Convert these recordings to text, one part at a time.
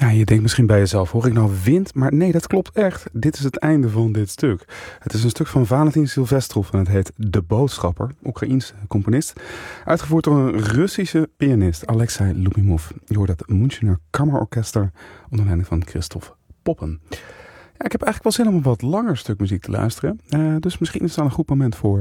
Ja, je denkt misschien bij jezelf, hoor ik nou wind? Maar nee, dat klopt echt. Dit is het einde van dit stuk. Het is een stuk van Valentin Silvestrov en het heet De Boodschapper, Oekraïense componist. Uitgevoerd door een Russische pianist, Alexei Lubimov. Je hoort het Münchener Kammerorkester onder leiding van Christoph Poppen. Ja, ik heb eigenlijk wel zin om een wat langer stuk muziek te luisteren. Dus misschien is het dan een goed moment voor.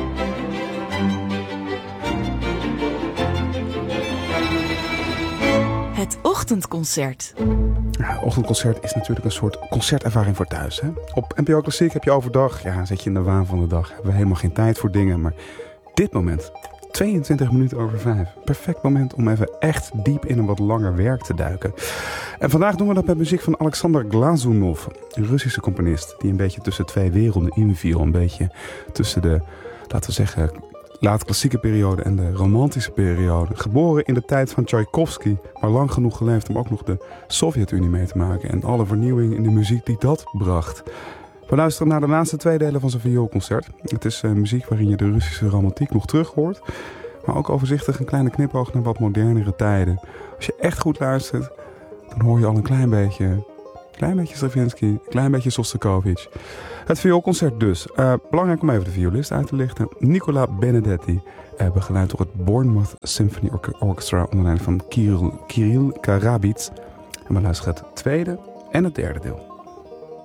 Het ochtendconcert. Ja, ochtendconcert is natuurlijk een soort concertervaring voor thuis. Hè? Op NPO Klassiek heb je overdag, zit je in de waan van de dag. Hebben we helemaal geen tijd voor dingen. Maar dit moment, 22 minuten over 5. Perfect moment om even echt diep in een wat langer werk te duiken. En vandaag doen we dat met muziek van Alexander Glazunov. Een Russische componist die een beetje tussen twee werelden inviel. Een beetje tussen de, laten we zeggen, laat-klassieke periode en de romantische periode. Geboren in de tijd van Tchaikovsky, maar lang genoeg geleefd om ook nog de Sovjet-Unie mee te maken. En alle vernieuwing in de muziek die dat bracht. We luisteren naar de laatste 2 delen van zijn vioolconcert. Het is muziek waarin je de Russische romantiek nog terug hoort. Maar ook overzichtig een kleine knipoog naar wat modernere tijden. Als je echt goed luistert, dan hoor je al een klein beetje Stravinsky, een klein beetje Shostakovich. Het vioolconcert dus. Belangrijk om even de violist uit te lichten. Nicola Benedetti, begeleid door het Bournemouth Symphony Orchestra onder leiding van Kirill Karabits. En we luisteren het tweede en het derde deel.